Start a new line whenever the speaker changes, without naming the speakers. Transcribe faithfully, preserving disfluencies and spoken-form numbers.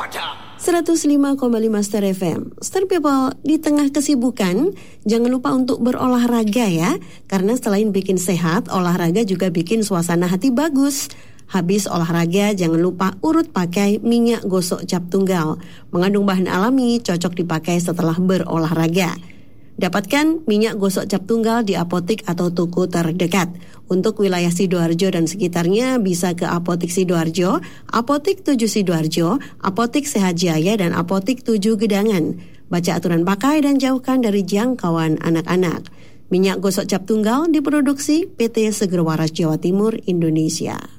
seratus lima koma lima Star F M. Star People, di tengah kesibukan, jangan lupa untuk berolahraga ya. Karena selain bikin sehat, olahraga juga bikin suasana hati bagus. Habis olahraga, jangan lupa urut pakai minyak gosok cap tunggal. Mengandung bahan alami, cocok dipakai setelah berolahraga. Dapatkan minyak gosok cap tunggal di apotik atau toko terdekat. Untuk wilayah Sidoarjo dan sekitarnya bisa ke Apotik Sidoarjo, Apotik tujuh Sidoarjo, Apotik Sehat Jaya, dan Apotik tujuh Gedangan. Baca aturan pakai dan jauhkan dari jangkauan anak-anak. Minyak gosok cap tunggal diproduksi P T Seger Waras Jawa Timur, Indonesia.